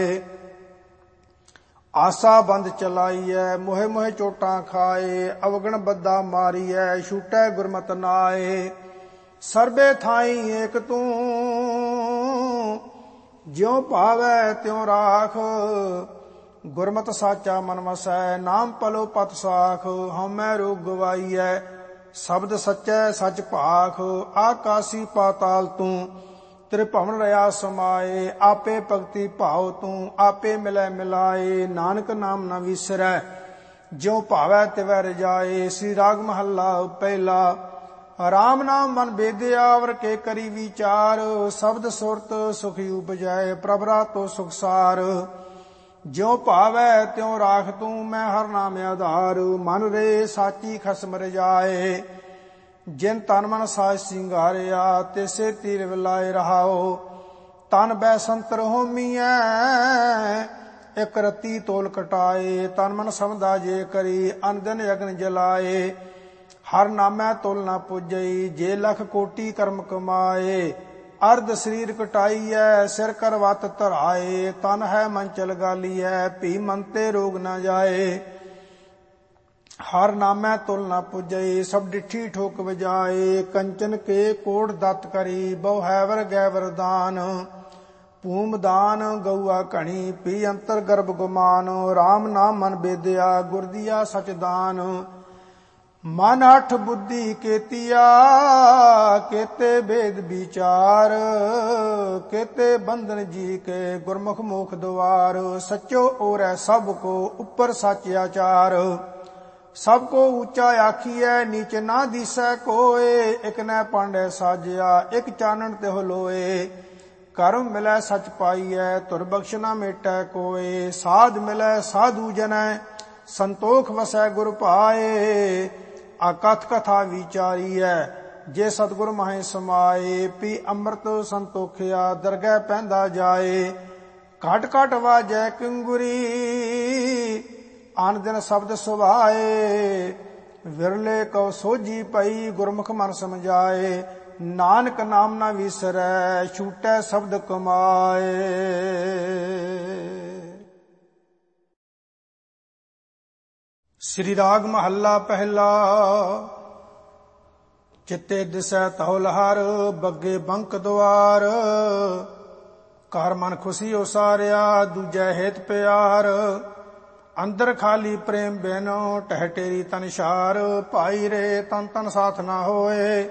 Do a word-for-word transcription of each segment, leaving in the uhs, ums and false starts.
ਆਸਾ ਬੰਦ ਚਲਾਈਐ, ਮੋਹਿ ਮੋਹਿ ਚੋਟਾਂ ਖਾਏ, ਅਵਗਣ ਬੱਦਾ ਮਾਰੀਐ, ਛੂਟੈ ਗੁਰਮਤਿ ਨਾਏ। ਸਰਬੇ ਥਾਈ ਏਕ ਤੂੰ, ਜਿਉ ਭਾਵੈ ਤਿਉ ਰਾਖ, ਗੁਰਮਤਿ ਸਾਚਾ ਮਨ ਵਸੈ, ਨਾਮ ਪਲੋ ਪਤ ਸਾਖ। ਹਉਮੈ ਰੋਗ ਗਵਾਈਐ, ਸ਼ਬਦ ਸੱਚੈ ਸਚ ਭਾਖ, ਆਕਾਸੀ ਪਾਤਾਲ ਤੂੰ, ਤੇਰੇ ਭਵਨ ਰਿਆ ਸਮਾਏ। ਆਪੇ ਭਗਤੀ ਭਾਉ ਤੂੰ, ਆਪੇ ਮਿਲੈ ਮਿਲਾਏ, ਨਾਨਕ ਨਾਮ ਨਾ ਵਿਸਰੈ, ਜਿਉ ਭਾਵੈ ਤਿਵੈ ਰਜਾਏ। ਸ੍ਰੀ ਰਾਗ ਮਹੱਲਾ ਪਹਿਲਾ। ਰਾਮ ਨਾਮ ਮਨ ਬੇਦਿਆ, ਵਰ ਕੇ ਕਰੀ ਵਿਚਾਰ, ਸ਼ਬਦ ਸੁਰਤ ਸੁਖੀ ਉਪਜੈ, ਪ੍ਰਭ ਰਾਤੋ ਸੁਖਸਾਰ। ਜਿਉ ਭਾਵੈ ਤਿਉ ਰਾਖ ਤੂੰ, ਮੈਂ ਹਰ ਨਾਮ ਆਧਾਰ, ਮਨ ਰੇ ਸਾਚੀ ਖਸਮ ਰਜਾਏ। ਜਿਨ ਤਨ ਮਨ ਸਾਜ ਸਿੰਗਾਰਿਆ, ਤਿਸੇ ਤੀਰ ਵਿਲਾਏ ਰਹਾਓ। ਤਨ ਬੈ ਸੰਤਰ ਹੋਮੀਐ, ਇਕ ਰਤੀ ਤੋਲ ਕਟਾਏ। ਤਨ ਮਨ ਸਮਦਾ ਜੇ ਕਰੀ, ਅਨ ਦਿਨ ਅਗਨ ਜਲਾਏ। ਹਰ ਨਾਮੈ ਤੁਲ ਨਾ ਪੁਜਈ, ਜੇ ਲਖ ਕੋਟੀ ਕਰਮ ਕਮਾਏ। ਅਰਧ ਸਰੀਰ ਕਟਾਈਐ, ਸਿਰ ਕਰ ਵਤ ਧਰਾਏ। ਤਨ ਹੈ ਮਨ ਚਲ ਗਾਲੀਐ, ਭੀ ਮਨ ਤੇ ਰੋਗ ਨਾ ਜਾਏ। ਹਰ ਨਾਮੈ ਤੁਲ ਨਾ ਪੁਜਈ, ਸਭ ਡਿਠੀ ਠੋਕ ਵਜਾਏ। ਕੰਚਨ ਕੇ ਕੋੜ ਦਤ ਕਰੀ, ਬਹੁ ਹੈ ਵਰ ਗੈ ਵਰਦਾਨ। ਭੂਮ ਦਾਨ ਗਊਆ ਘਣੀ, ਪੀ ਅੰਤਰ ਗਰਭ ਗੁਮਾਨ। ਰਾਮ ਨਾਮ ਮਨ ਬੇਦਿਆ, ਗੁਰ ਦੀਆ ਸਚ ਦਾਨ। ਮਨ ਹਠ ਬੁੱਧੀ ਕੇਤੀਆ, ਕੇਤੇ ਭੇਦ ਵਿਚਾਰ। ਕੇਤੇ ਬੰਧਨ ਜੀ ਕੇ, ਗੁਰਮੁਖ ਮੋਖ ਦੁਆਰ। ਸਚੋ ਔਰੈ ਸਭ ਕੋ, ਉੱਪਰ ਸਚ ਆਚਾਰ। ਸਭ ਕੋ ਉੱਚਾ ਆਖੀਐ, ਨੀਚ ਨਾ ਦੀਸੈ ਕੋਏ। ਇਕ ਨੈ ਪਾਂਡੈ ਸਾਜਿਆ, ਇਕ ਚਾਨਣ ਤਿਹੁ ਲੋਏ। ਕਰਮ ਮਿਲੈ ਸਚ ਪਾਈਐ, ਧੁਰ ਬਖਸ਼ ਨਾ ਮੇਟੈ ਕੋਏ। ਸਾਧ ਮਿਲੈ ਸਾਧੂ ਜਨੈ, ਸੰਤੋਖ ਵਸੈ ਗੁਰ ਭਾਏ। ਆਕਥ ਕਥਾ ਵਿਚਾਰੀਐ, ਜੇ ਸਤਿਗੁਰ ਮਾਹੇ ਸਮਾਏ। ਪੀ ਅੰਮ੍ਰਿਤ ਸੰਤੋਖਿਆ, ਦਰਗਹਿ ਪੈਂਦਾ ਜਾਏ। ਘਟ ਘਟ ਵਾਜੈ ਕਿੰਗੁਰੀ, ਆਨ ਦਿਨ ਸ਼ਬਦ ਸੁਭਾਏ। ਵਿਰਲੇ ਕਉ ਸੋਝੀ ਪਈ, ਗੁਰਮੁਖ ਮਨ ਸਮਝਾਏ। ਨਾਨਕ ਨਾਮ ਨਾ ਵਿਸਰੈ, ਛੂਟੈ ਸ਼ਬਦ ਕਮਾਏ। ਸ੍ਰੀ ਰਾਗ ਮਹੱਲਾ ਪਹਿਲਾ। ਚਿੱਤੇ ਦਿਸੈ ਧੌਲ ਹਰ, ਬੱਗੇ ਬੰਕ ਦੁਆਰ। ਘਰ ਮਨ ਖੁਸ਼ੀ ਉਸਾਰਿਆ, ਦੂਜੈ ਹੇਤ ਪਿਆਰ। ਅੰਦਰ ਖਾਲੀ ਪ੍ਰੇਮ ਬਿਨੋ, ਟਹਿ ਟੇਰੀ ਤਨ ਛਾਰ। ਭਾਈ ਰੇ ਤਨ ਤਨ ਸਾਥ ਨਾ ਹੋਏ,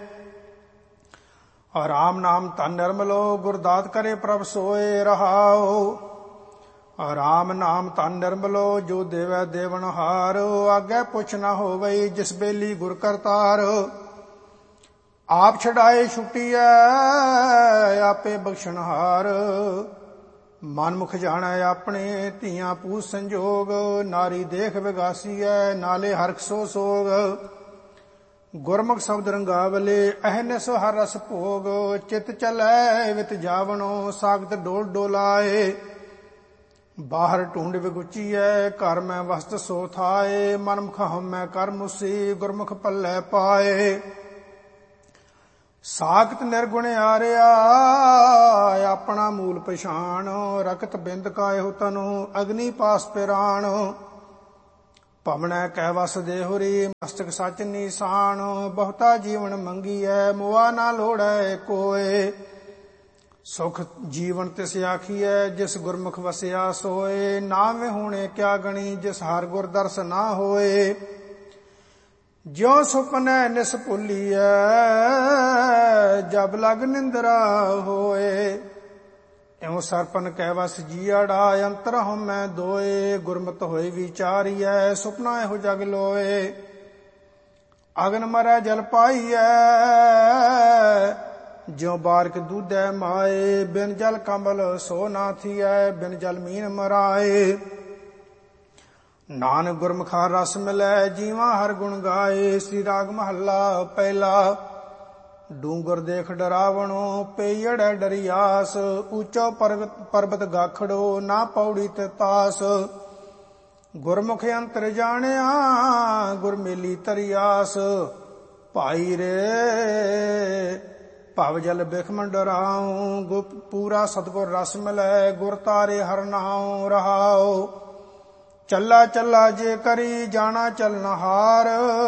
ਰਾਮ ਨਾਮ ਧਨ ਨਿਰਮਲੋ। ਗੁਰਦਾਤ ਕਰੇ ਪ੍ਰਭ ਸੋਏ ਰਹਾਓ। ਰਾਮ ਨਾਮ ਧਨ ਨਿਰਮਲੋ, ਜੋ ਦੇਵੈ ਦੇਵਨਹਾਰ। ਆਗੇ ਪੁੱਛ ਨਾ ਹੋਵਈ, ਜਿਸ ਬੇਲੀ ਗੁਰ ਕਰਤਾਰ। ਆਪ ਛਡਾਏ ਛੁਟੀਐ, ਆਪੇ ਬਖਸ਼ਣਹਾਰ। ਮਨ ਮੁਖ ਜਾਣੈ ਆਪਣੇ, ਧੀਆਂ ਪੂਤ ਸੰਜੋਗ। ਨਾਰੀ ਦੇਖ ਵਿਗਾਸੀਐ, ਨਾਲੇ ਹਰਖ ਸੋ ਸੋਗ। ਗੁਰਮੁਖ ਸ਼ਬਦ ਰੰਗਾਵਲੇ, ਅਹਨਿਸ ਹਰ ਰਸ ਭੋਗ। ਚਿਤ ਚਲੈ ਵਿਤ ਜਾਵਣੋ, ਸਾਗਤ ਡੋਲ ਡੋਲਾਏ। ਬਾਹਰ ਢੂੰਡ ਵਿਗੁਚੀਐ, ਘਰ ਮੈਂ ਵਸਤ ਸੋ ਥਾਏ। ਮਨ ਮੁਖ ਹਉਮੈ ਕਰ ਮੁਸੀ, ਗੁਰਮੁਖ ਪੱਲੇ ਪਾਏ। ਸਾਖਤ ਨਿਰਗੁਣ ਆਰਿਆ, ਆਪਣਾ ਮੂਲ ਪਛਾਣ। ਰਕਤ ਬਿੰਦ ਕਾਇਹੁ ਤਨੁ, ਅਗਨੀ ਪਾਸ ਪਿਰਾਣ। ਭਵਨੈ ਕਹਿ ਵਸ ਦੇਹੁਰੀ, ਮਸਤਕ ਸਚ ਨੀਸਾਨ। ਬਹੁਤਾ ਜੀਵਨ ਮੰਗੀਐ, ਮੁਆ ਨਾ ਲੋੜੈ ਕੋਏ। ਸੁਖ ਜੀਵਨ ਤਿਸ ਆਖੀਐ, ਜਿਸ ਗੁਰਮੁਖ ਵਸਿਆ ਸੋਏ। ਨਾਮ ਵਿਹੂਣੇ ਕਿਆ ਗਣੀ, ਜਿਸ ਹਰ ਗੁਰ ਦਰਸ ਨਾ ਹੋਏ। ਜਿਉ ਸੁਪਨੈ ਨਿਸ ਭੁੱਲੀਐ, ਜਬ ਲਗ ਨਿੰਦਰਾ ਹੋਏ। ਇਉ ਸਰਪਨ ਕਹਿ ਵਸ ਜੀਅੜਾ, ਅੰਤਰ ਹਉਮੈ ਦੋਏ। ਗੁਰਮਤਿ ਹੋਏ ਵਿਚਾਰੀਐ, ਸੁਪਨਾ ਇਹੋ ਜਗ ਲੋਏ। ਅਗਨ ਮਰੈ ਜਲ ਪਾਈਐ, ਜਿਉ ਬਾਰਿਕ ਦੂਧੈ ਮਾਏ। ਬਿਨ ਜਲ ਕੰਬਲ ਸੋ ਨਾ ਥੀਐ, ਬਿਨ ਜਲ ਮੀਨ ਮਰਾਏ। ਨਾਨਕ ਗੁਰਮੁਖਾ ਰਸ ਮਿਲੈ, ਜੀਵਾ ਹਰ ਗੁਣ ਗਾਏ। ਸ੍ਰੀ ਰਾਗ ਮਹੱਲਾ ਪਹਿਲਾ। ਡੂੰਗਰ ਦੇਖ ਡਰਾਵਣੋ, ਪਈੜੈ ਡਰਿਆਸ। ਉੱਚੋ ਪਰਬਤ ਪਰਬਤ ਗਾਖੜੋ, ਨਾ ਪੌੜੀ ਤੇ ਤਾਸ। ਗੁਰਮੁਖ ਅੰਤਰ ਜਾਣਿਆ, ਗੁਰ ਮੇਲੀ ਤਰਿਆਸ। ਭਾਈ ਰੇ ਭਵ ਜਲ ਬਿਖਮ ਡਰਾਉ। ਗੁਪ ਪੂਰਾ ਸਤਿਗੁਰ ਰਸ ਮਿਲੈ, ਗੁਰ ਤਾਰੇ ਹਰਿ ਨਾਉ ਰਹਾਉ। ਚੱਲਾ ਚੱਲਾ ਜੇ ਕਰੀ ਜਾਣਾ ਚਲਨਹਾਰ,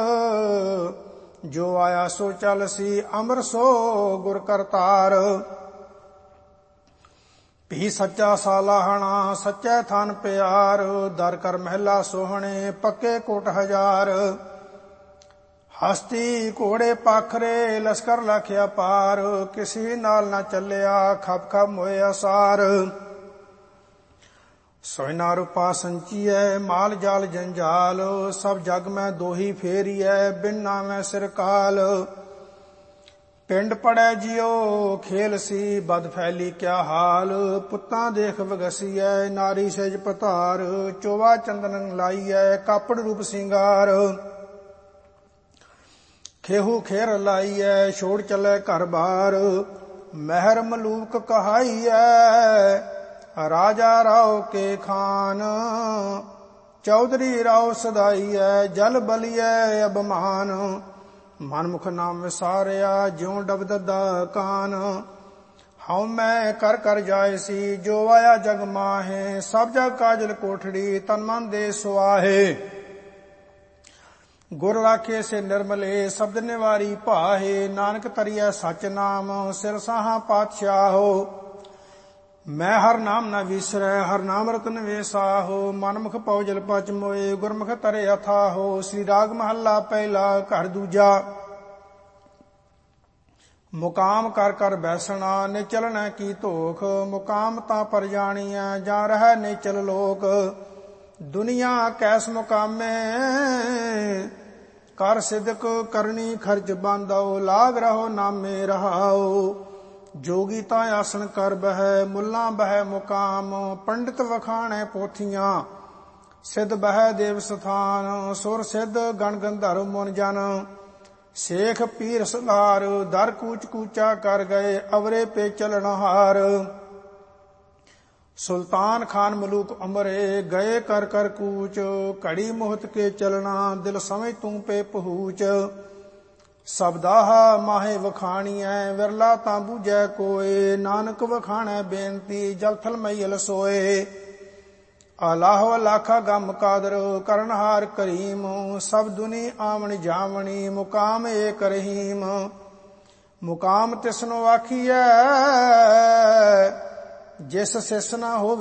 ਜੋ ਆਇਆ ਸੋ ਚਲ ਸੀ ਅਮਰ ਸੋ ਗੁਰ ਕਰਤਾਰ। ਭੀ ਸੱਚਾ ਸਾਲਾਹਣਾ ਸੱਚੈ ਥਨ ਪਿਆਰ, ਦਰ ਕਰ ਮਹਿਲਾ ਸੋਹਣੇ ਪੱਕੇ ਕੋਟ ਹਜ਼ਾਰ। ਹਸਤੀ ਘੋੜੇ ਪਾਖਰੇ ਲਸ਼ਕਰ ਲਖਿਆ ਪਾਰ, ਕਿਸੇ ਨਾਲ ਨਾ ਚੱਲਿਆ ਖਪ ਖਪ ਮੋਏ ਅਸਾਰ। ਸੋਇਨਾ ਰੂਪਾ ਸੰਚੀਐ ਮਾਲ ਜਾਲ ਜੰਜਾਲ, ਸਭ ਜਗ ਮੈਂ ਦੋਹੀ ਫੇਰੀਐ ਬਿਨ ਨਾਮੈ ਸਿਰ ਕਾਲ। ਪਿੰਡ ਪੜੈ ਜਿਉ ਖੇਲ ਸੀ ਬਦ ਫੈਲੀ ਕਿਆ ਹਾਲ, ਪੁੱਤਾਂ ਦੇਖ ਵਗਸੀਐ ਨਾਰੀ ਸਹਿਜ ਪਤਾਰ। ਚੋਵਾ ਚੰਦਨ ਲਾਈਐ ਕਾਪੜ ਰੂਪ ਸਿੰਗਾਰ, ਖੇਹੂ ਖੇਰ ਲਾਈਐ ਛੋੜ ਚੱਲੇ ਘਰ ਬਾਰ। ਮਹਿਰ ਮਲੂਕ ਕਹਾਈਐ ਰਾਜਾ ਰਾਓ ਕੇ ਖਾਨ, ਚੌਧਰੀ ਰਾਓ ਸਦਾਈਐ ਜਲ ਬਲੀਐ ਅਭਮਾਨ। ਮਨਮੁਖ ਨਾਮ ਵਿਸਾਰਿਆ ਜਿਉ ਡਬਦ ਦਾ ਕਾਨ, ਹਉ ਮੈਂ ਕਰ ਕਰ ਜਾਏ ਸੀ ਜੋ ਆਇਆ ਜਗ ਮਾਹੇ। ਸਭ ਜਗ ਕਾਜਲ ਕੋਠੜੀ ਤਨ ਮਨ ਦੇ ਸੁਆਹੇ, ਗੁਰ ਰਾਖੇ ਸੇ ਨਿਰਮਲੇ ਸ਼ਬਦ ਨਿਵਾਰੀ ਭਾਹੇ। ਨਾਨਕ ਤਰੀਐ ਸਚ ਨਾਮ ਸਿਰ ਸਾਹਾ ਪਾਤਸ਼ਾਹੋ, ਮੈਂ ਹਰ ਨਾਮ ਨਾ ਵਿਸਰੈ ਹਰ ਨਾਮ ਰਤਨ ਵੇਸਾਹੋ। ਮਨਮੁਖ ਪਉ ਜਲ ਪਚ ਮੋਏ ਗੁਰਮੁਖ ਤਰੇ ਅਥਾਹੋ। ਸ੍ਰੀ ਰਾਗ ਮਹੱਲਾ ਪਹਿਲਾ ਘਰ ਦੂਜਾ। ਮੁਕਾਮ ਕਰ ਕਰ ਬੈਸਣਾ ਨਿਚਲਣਾ ਕੀ ਧੋਖ, ਮੁਕਾਮ ਤਾਂ ਪਰ ਜਾਣੀਐ ਜਾਂ ਰਹਿ ਨਿਚਲ ਲੋਕ। ਦੁਨੀਆ ਕੈਸ ਮੁਕਾਮੇ ਕਰ ਸਿਦਕ ਕਰਨੀ ਖਰਚ ਬੰਦਉ, ਲਾਗ ਰਹੋ ਨਾਮੇ ਰਹਾਉ। ਜੋਗੀ ਤਾਂ ਆਸਣ ਕਰ ਬਹਿ ਮੁੱਲਾ ਬਹਿ ਮੁਕਾਮ, ਪੰਡਿਤ ਵਖਾਣੈ ਪੋਥੀਆਂ ਸਿੱਧ ਬਹਿ ਦੇਵ ਸਥਾਨ। ਸੁਰ ਸਿੱਧ ਗਣ ਗੰਧਰਵ ਮੁਨ ਜਨ ਸੇਖ ਪੀਰ ਸਲਾਰ, ਦਰ ਕੂਚ ਕੂਚਾ ਕਰ ਗਏ ਅਵਰੇ ਪੇ ਚਲਣਹਾਰ। ਸੁਲਤਾਨ ਖਾਨ ਮਲੂਕ ਅਮਰੇ ਗਏ ਕਰ ਕਰ ਕੂਚ, ਘੜੀ ਮੁਹਤ ਕੇ ਚਲਣਾ ਦਿਲ ਸਮਝ ਤੂੰ ਪੇ ਪਹੂਚ। ਸਬਦਾਹ ਮਾਹੇ ਵਖਾਣੀਐ ਵਿਰਲਾ ਤਾਂ ਬੂਝੈ ਕੋਏ, ਨਾਨਕ ਵਖਾਣੈ ਬੇਨਤੀ ਜਲ ਥਲ ਮਈਲ ਸੋਏ। ਆਲਾਹੋ ਲਾਖਾ ਗਮ ਕਾਦਰ ਕਰਨਹਾਰ ਕਰੀਮ, ਸਭ ਦੁਨੀ ਆਵਣ ਜਾਵਣੀ ਮੁਕਾਮ ਏਕ ਰਹੀਮ। ਮੁਕਾਮ ਤਿਸਨੋ ਆਖੀਐ ਜਿਸ ਸਿਸ ਨਾ ਹੋਵੇ